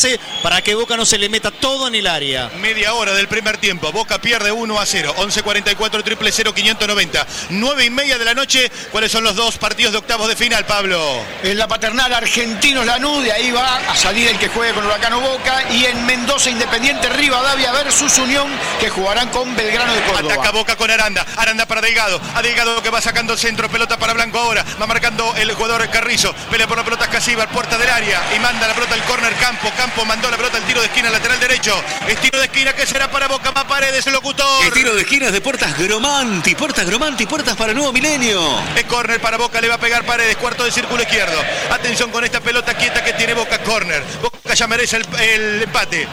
afiance para que Boca no se le meta todo en el área. Media hora del primer tiempo. Boca pierde 1-0. 11:44 000 590. 9:30 de la noche. ¿Cuáles son los dos partidos de octavos de final, Pablo? En la Paternal, Argentinos Lanús, de ahí va a salir el que juegue con Huracán o Boca. Y en Mendoza, Independiente Rivadavia versus Unión, que jugarán con Belgrano de Córdoba. Ataca Boca con Aranda. Aranda para Delgado. A Delgado que va sacando el centro. Pelota para Blanco ahora. Va marcando el jugador Carrizo. Pelea por la pelota Casíbar, puerta del área. Y manda la pelota al córner Campo. Campo mandó la pelota al tiro de esquina, lateral derecho. Es tiro de esquina que será para Boca. Va Paredes, el locutor. El tiro de esquina es de Portas Gromanti. Portas Gromanti, puertas para Nuevo Milenio. Es córner para Boca, le va a pegar Paredes. Cuarto de círculo izquierdo. Atención con esta pelota quieta que tiene Boca. Córner. Boca ya merece el empate.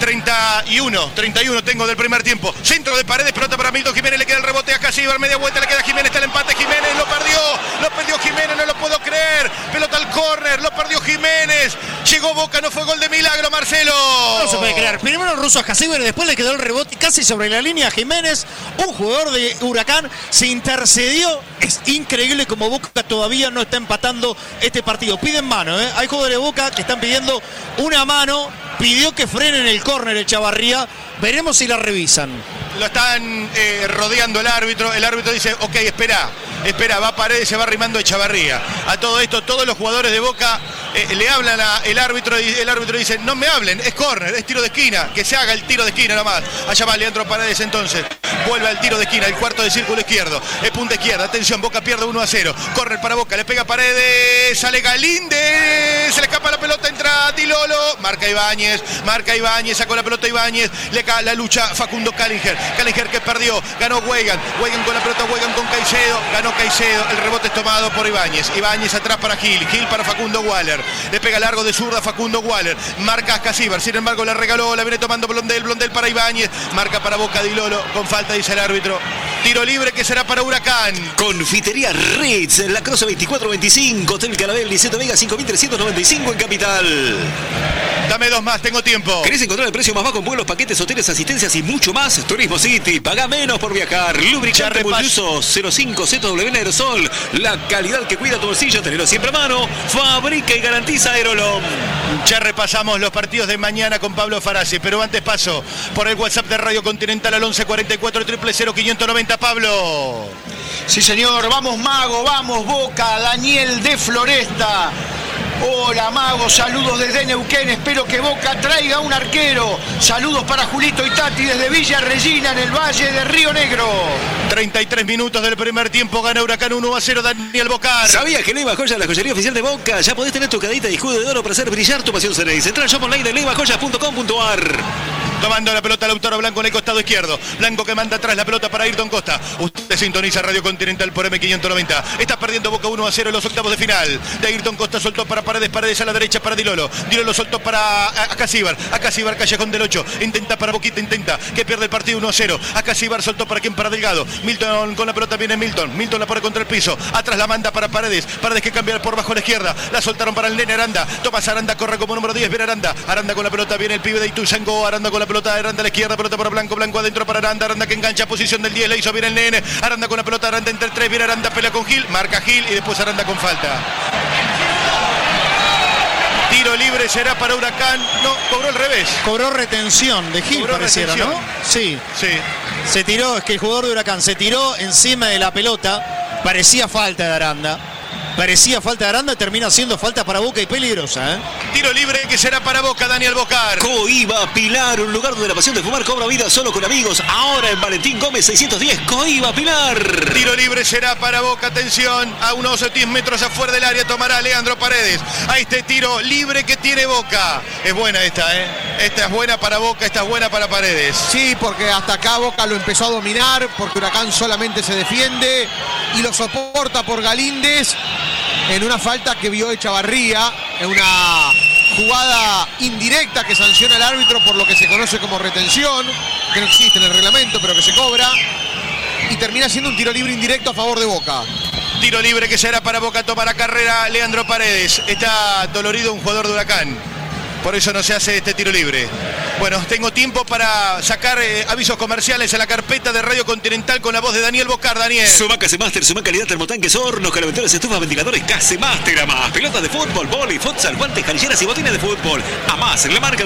31 tengo del primer tiempo. Centro de Paredes, pelota para Milton Jiménez. Le queda el rebote a Casíbar. Media vuelta le queda a Jiménez. Está el empate. Jiménez lo perdió. Lo perdió Jiménez, no lo puedo creer. Pelota al córner, lo perdió Jiménez. Llegó Boca, no fue gol de milagro, Marcelo. No se puede creer. Primero el ruso a Casíbar y después le quedó el rebote casi sobre la línea a Jiménez. Un jugador de Huracán se intercedió. Es increíble como Boca todavía no está empatando este partido. Piden mano, ¿eh? Hay jugadores de Boca que están pidiendo una mano. Pidió que frenen el córner el Chavarría. Veremos si la revisan. Lo están rodeando el árbitro. El árbitro dice, ok, espera, va Paredes, se va arrimando Echavarría. A todo esto, todos los jugadores de Boca le hablan al árbitro y el árbitro dice, no me hablen, es córner, es tiro de esquina, que se haga el tiro de esquina nomás. Allá va Leandro Paredes entonces. Vuelve al tiro de esquina, el cuarto de círculo izquierdo. Es punta izquierda, atención, Boca pierde 1-0. Córner para Boca, le pega Paredes, sale Galíndez, se le escapa la pelota, entra Dilolo. Marca Ibáñez, sacó la pelota Ibáñez, le cae la lucha Facundo Callinger que perdió, ganó Weigand con la pelota, Weigand con Caicedo, ganó Caicedo, el rebote es tomado por Ibáñez atrás para Gil para Facundo Waller, le pega largo de zurda Facundo Waller, marca a Casíbar, sin embargo la regaló, la viene tomando Blondel para Ibáñez, marca para Boca Dilolo, con falta dice el árbitro, tiro libre que será para Huracán. Confitería Ritz, La Croce 2425, Hotel Carabel, Niceto Vega 5395 en Capital. Dame dos más, tengo tiempo. ¿Querés encontrar el precio más bajo en vuelos, paquetes, hoteles, asistencias y mucho más? Turismo City, paga menos por viajar. Lubricante Multiuso 05 ZW en aerosol. La calidad que cuida tu bolsillo, tenerlo siempre a mano. Fabrica y garantiza Aerolom. Ya repasamos los partidos de mañana con Pablo Farasi, pero antes paso por el WhatsApp de Radio Continental al 1144 000 590. Pablo. Sí, señor. Vamos, Mago. Vamos, Boca. Daniel de Floresta. Hola, Mago, saludos desde Neuquén, espero que Boca traiga un arquero. Saludos para Julito y Tati desde Villa Regina, en el Valle de Río Negro. 33 minutos del primer tiempo, gana Huracán 1-0, Daniel Bocar. ¿Sabías que Leiva Joya, la joyería oficial de Boca? Ya podés tener tu cadita de escudo de oro para hacer brillar tu pasión Cereis. Entra al shop online de leivajoyas.com.ar. Tomando la pelota Lautaro Blanco en el costado izquierdo. Blanco que manda atrás la pelota para Ayrton Costa. Usted sintoniza Radio Continental por M590. Está perdiendo Boca 1-0 en los octavos de final. De Ayrton Costa soltó para Paredes a la derecha para Dilolo. Dilolo soltó para Casíbar. A Casíbar, Callejón del 8. Intenta para Boquita, que pierde el partido 1-0. A Casíbar soltó para para Delgado. Milton con la pelota, viene Milton. Milton la pone contra el piso. Atrás la manda para Paredes. Paredes que cambia por bajo a la izquierda. La soltaron para el nene Aranda. Tomás Aranda corre como número 10. Viene Aranda. Aranda con la pelota, viene el pibe de Ituzaingó. Aranda con la pelota, Aranda a la izquierda, pelota para Blanco, Blanco adentro para Aranda, Aranda que engancha, posición del 10, le hizo bien el nene, Aranda con la pelota, Aranda entre 3, viene Aranda, pelea con Gil, marca Gil y después Aranda con falta. Tiro libre será para Huracán, no, cobró al revés. Cobró retención de Gil, pareciera, ¿no? Sí. Se tiró, es que el jugador de Huracán se tiró encima de la pelota, parecía falta de Aranda. Termina siendo falta para Boca y peligrosa, ¿eh? Tiro libre que será para Boca, Daniel Bocar. Coiba Pilar, un lugar donde la pasión de fumar cobra vida solo con amigos. Ahora en Valentín Gómez 610, Coiba Pilar. Tiro libre será para Boca, atención, a unos 10 metros afuera del área tomará Leandro Paredes. A este tiro libre que tiene Boca. Es buena esta, ¿eh? Esta es buena para Boca, esta es buena para Paredes. Sí, porque hasta acá Boca lo empezó a dominar, porque Huracán solamente se defiende y lo soporta por Galíndez. En una falta que vio Echavarría, en una jugada indirecta que sanciona el árbitro por lo que se conoce como retención, que no existe en el reglamento, pero que se cobra, y termina siendo un tiro libre indirecto a favor de Boca. Tiro libre que será para Boca, toma la carrera Leandro Paredes. Está dolorido un jugador de Huracán, por eso no se hace este tiro libre. Bueno, tengo tiempo para sacar avisos comerciales a la carpeta de Radio Continental con la voz de Daniel Bocar. Daniel. Suma Casemaster, suma calidad, termotanques, hornos, calefactores, estufas, ventiladores, Casemaster, a más. Pelotas de fútbol, vóley, futsal, guantes, canilleras y botines de fútbol. A más, la marca